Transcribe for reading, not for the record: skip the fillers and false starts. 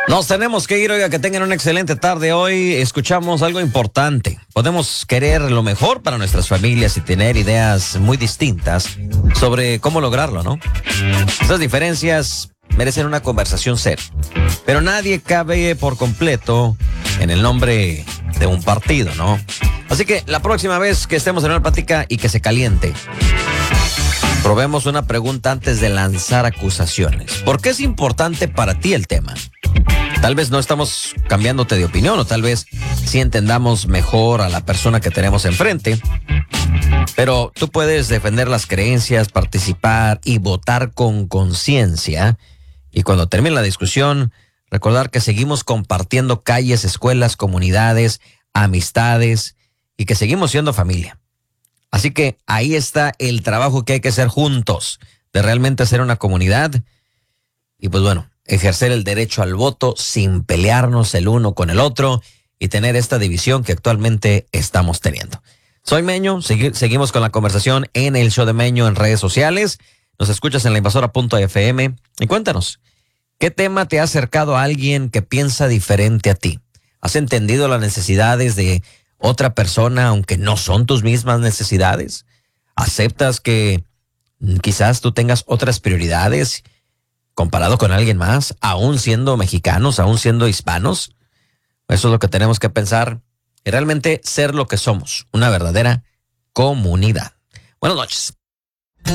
Nos tenemos que ir, oiga, que tengan una excelente tarde hoy. Escuchamos algo importante. Podemos querer lo mejor para nuestras familias y tener ideas muy distintas sobre cómo lograrlo, ¿no? Esas diferencias merecen una conversación seria. Pero nadie cabe por completo en el nombre de un partido, ¿no? Así que la próxima vez que estemos en una plática y que se caliente, probemos una pregunta antes de lanzar acusaciones. ¿Por qué es importante para ti el tema? Tal vez no estamos cambiándote de opinión, o tal vez sí entendamos mejor a la persona que tenemos enfrente, pero tú puedes defender las creencias, participar y votar con conciencia, y cuando termine la discusión, recordar que seguimos compartiendo calles, escuelas, comunidades, amistades, y que seguimos siendo familia. Así que ahí está el trabajo que hay que hacer juntos, de realmente ser una comunidad, y pues bueno, ejercer el derecho al voto sin pelearnos el uno con el otro y tener esta división que actualmente estamos teniendo. Soy Meño, seguimos con la conversación en el show de Meño en redes sociales. Nos escuchas en la invasora.fm y cuéntanos, ¿qué tema te ha acercado a alguien que piensa diferente a ti? ¿Has entendido las necesidades de otra persona aunque no son tus mismas necesidades? ¿Aceptas que quizás tú tengas otras prioridades comparado con alguien más, aún siendo mexicanos, aún siendo hispanos? Eso es lo que tenemos que pensar y realmente ser lo que somos, una verdadera comunidad. Buenas noches.